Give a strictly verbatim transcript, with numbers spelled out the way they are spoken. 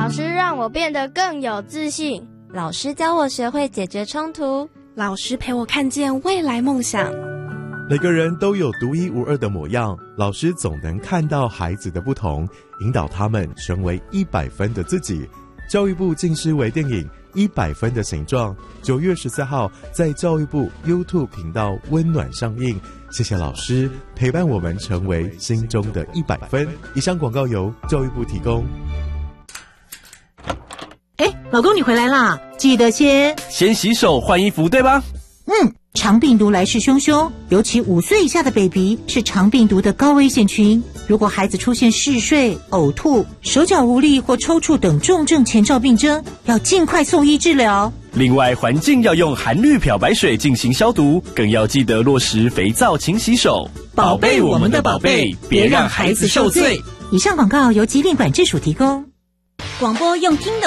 老师让我变得更有自信， 老师教我学会解决冲突， 老师陪我看见未来梦想。 每个人都有独一无二的模样，老师总能看到孩子的不同，引导他们成为一百分的自己。教育部近视微电影《一百分的形状》九月十四号在教育部 YouTube 频道温暖上映。谢谢老师陪伴我们成为心中的一百分。以上广告由教育部提供。 哎，老公你回来啦，记得先先洗手换衣服，对吧？ 嗯，肠病毒来势汹汹，尤其五岁以下的 baby 是肠病毒的高危险群。如果孩子出现嗜睡、呕吐、手脚无力或抽搐等重症前兆病征，要尽快送医治疗。 另外，环境要用含氯漂白水进行消毒，更要记得落实肥皂勤洗手，宝贝我们的宝贝，别让孩子受罪。 以上广告由疾病管制署提供。 广播用听的。